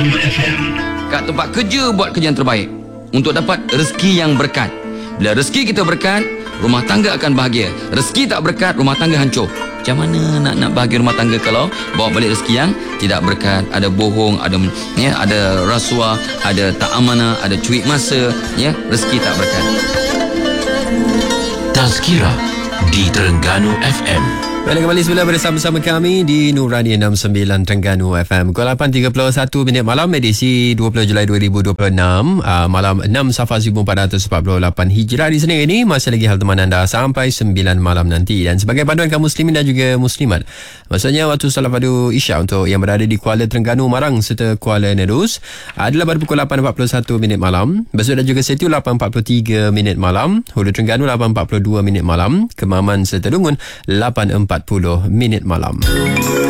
Kat tempat kerja buat kerja yang terbaik untuk dapat rezeki yang berkat. Bila rezeki kita berkat, rumah tangga akan bahagia. Rezeki tak berkat, rumah tangga hancur. Macam mana nak bahagia rumah tangga kalau bawa balik rezeki yang tidak berkat? Ada bohong, ada rasuah, ada tak amanah, ada cuit masa, rezeki tak berkat. Tazkirah di Terengganu FM. Baiklah, kembali semula bersama kami di Nurani 69 Terengganu FM. Pukul 8.31 minit malam, edisi 20 Julai 2026, malam 6 Safar 1448 Hijrah di sini ini. Masih lagi hal teman anda sampai 9 malam nanti. Dan sebagai panduan kaum muslimin dan juga muslimat, maksudnya waktu salat fardu Isyak untuk yang berada di Kuala Terengganu, Marang serta Kuala Nerus adalah pada pukul 8.41 minit malam. Besut dan juga Setiu 8.43 minit malam. Hulu Terengganu 8.42 minit malam. Kemaman serta Dungun 8.40 minit malam.